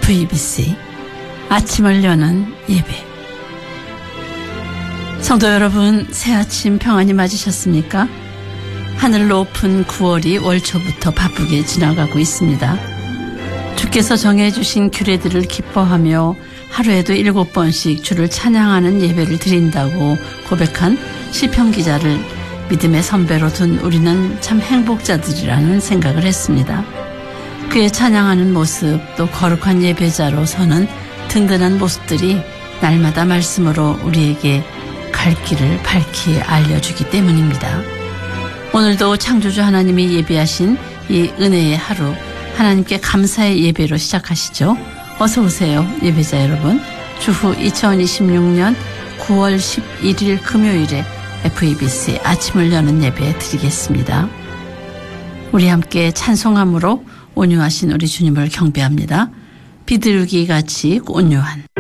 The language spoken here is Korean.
FEBC 아침을 여는 예배. 성도 여러분, 새 아침 평안히 맞으셨습니까? 하늘 높은 9월이 월초부터 바쁘게 지나가고 있습니다. 주께서 정해주신 규례들을 기뻐하며 하루에도 7번씩 주를 찬양하는 예배를 드린다고 고백한 시편 기자를 믿음의 선배로 둔 우리는 참 행복자들이라는 생각을 했습니다. 그의 찬양하는 모습, 또 거룩한 예배자로 서는 든든한 모습들이 날마다 말씀으로 우리에게 갈 길을 밝히 알려주기 때문입니다. 오늘도 창조주 하나님이 예비하신 이 은혜의 하루, 하나님께 감사의 예배로 시작하시죠. 어서 오세요, 예배자 여러분. 주후 2026년 9월 11일 금요일에 FEBC 아침을 여는 예배 드리겠습니다. 우리 함께 찬송함으로 온유하신 우리 주님을 경배합니다. 비둘기 같이 온유한